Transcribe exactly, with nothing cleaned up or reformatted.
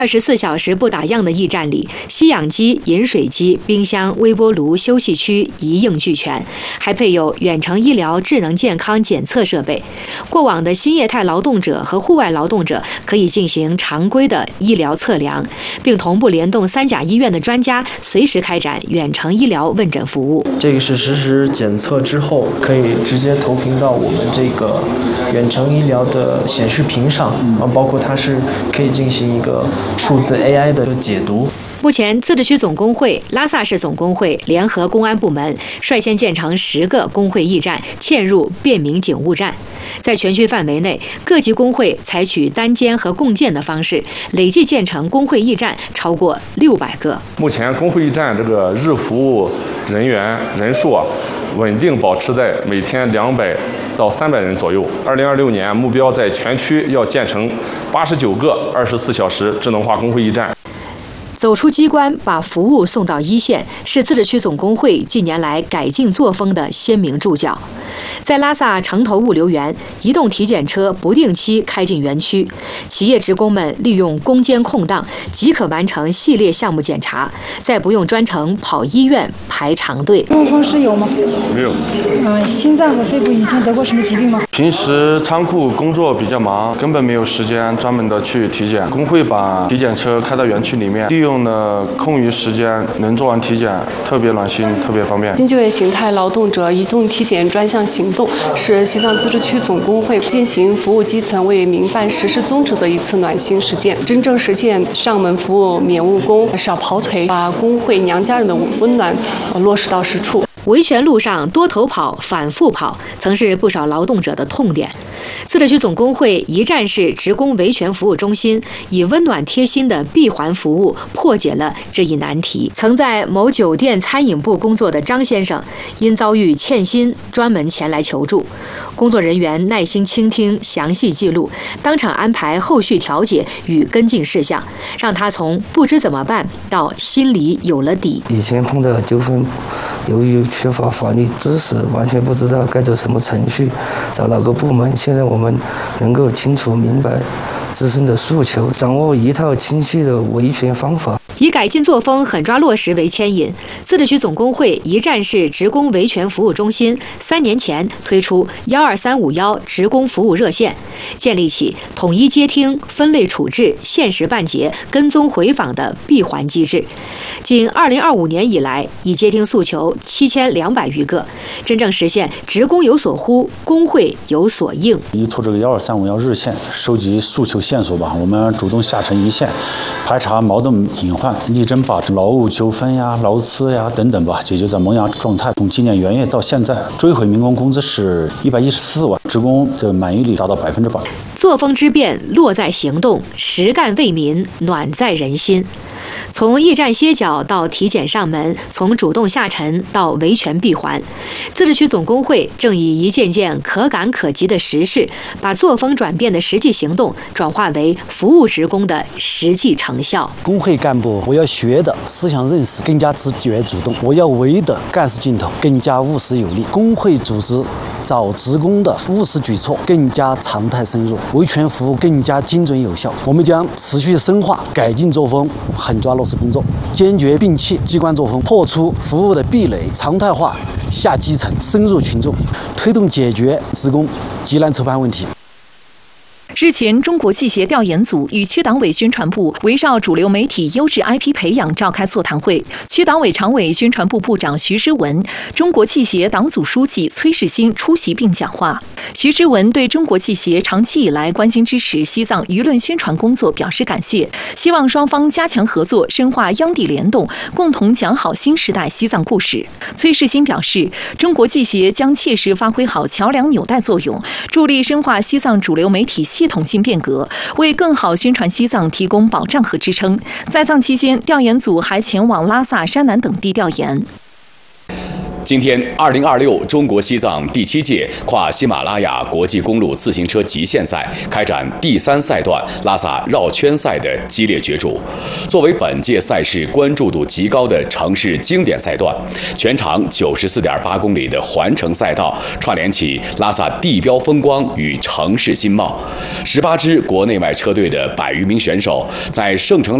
二十四小时不打烊的驿站里，吸氧机、饮水机、冰箱、微波炉、休息区一应俱全，还配有远程医疗智能健康检测设备。过往的新业态劳动者和户外劳动者可以进行常规的医疗测量，并同步联动三甲医院的专家，随时开展远程医疗问诊服务。 这个是实时检测之后，可以直接投屏到我们这个远程医疗的显示屏上，啊，包括它是可以进行一个数字 A I 的解读。 目前，自治区总工会、拉萨市总工会联合公安部门率先建成十个工会驿站嵌入便民警务站，在全区范围内，各级工会采取单间和共建的方式，累计建成工会驿站超过六百个。 目前工会驿站这个日服务人员人数啊，稳定保持在每天两百到三百人左右。二零二六年目标在全区要建成八十九个二十四小时智能化工会驿站。 走出机关，把服务送到一线，是自治区总工会近年来改进作风的鲜明注脚。在拉萨城头物流园，移动体检车不定期开进园区，企业职工们利用工间空档，即可完成系列项目检查，再不用专程跑医院排长队。 中风是有吗？ 没有。 啊、呃，心脏和肺部以前得过什么疾病吗？ 平时仓库工作比较忙，根本没有时间专门的去体检。工会把体检车开到园区里面，利用了空余时间能做完体检，特别暖心，特别方便。 新就业形态劳动者移动体检专项行动是西藏自治区总工会进行服务基层为民办实施宗旨的一次暖心实践，真正实现上门服务免误工、少跑腿，把工会娘家人的温暖落实到实处。 维权路上多头跑、反复跑，曾是不少劳动者的痛点。自治区总工会一站式职工维权服务中心以温暖贴心的闭环服务破解了这一难题。曾在某酒店餐饮部工作的张先生，因遭遇欠薪，专门前来求助。工作人员耐心倾听，详细记录，当场安排后续调解与跟进事项，让他从不知怎么办到心里有了底。 以前碰到纠纷，由于缺乏法律知识，完全不知道该走什么程序，找哪个部门。现在我们能够清楚明白自身的诉求，掌握一套清晰的维权方法。 以改进作风、狠抓落实为牵引，自治区总工会一站式职工维权服务中心三年前推出幺二三五幺职工服务热线，建立起统一接听、分类处置、限时办结、跟踪回访的闭环机制。仅二零二五年以来，已接听诉求七千两百余个，真正实现职工有所呼，工会有所应。 依托这个幺二三五幺热线，收集诉求线索吧，我们主动下沉一线，排查矛盾隐患，力争把劳务纠纷呀、劳资呀等等吧解决在萌芽状态。从今年元月到现在，追回民工工资是一百一十四万，职工的满意率达到百分之百。 作风之变，落在行动，实干为民，暖在人心。从驿站歇脚到体检上门，从主动下沉到维权闭环，自治区总工会正以一件件可感可及的实事，把作风转变的实际行动转化为服务职工的实际成效。 工会干部，我要学的思想认识更加直觉主动，我要为的干事劲头更加务实有力。工会组织找职工的务实举措更加常态深入，维权服务更加精准有效。我们将持续深化改进作风，狠抓落实工作，坚决摒弃机关作风，破除服务的壁垒，常态化下基层，深入群众，推动解决职工急难愁办问题。 日前，中国汽协调研组与区党委宣传部围绕主流媒体优质 I P 培养召开座谈会。区党委常委、宣传部部长徐之文、中国汽协党组书记崔世新出席并讲话。徐之文对中国汽协长期以来关心支持西藏舆论宣传工作表示感谢，希望双方加强合作，深化央地联动，共同讲好新时代西藏故事。崔世新表示，中国汽协将切实发挥好桥梁纽带作用，助力深化西藏主流媒体系统性变革，为更好宣传西藏提供保障和支撑。在藏期间，调研组还前往拉萨、山南等地调研。 今天，二零二六中国西藏第七届跨喜马拉雅国际公路自行车极限赛开展第三赛段拉萨绕圈赛的激烈角逐。作为本届赛事关注度极高的城市经典赛段，全长九十四点八公里的环城赛道，串联起拉萨地标风光与城市新貌。十八支国内外车队的百余名选手在圣城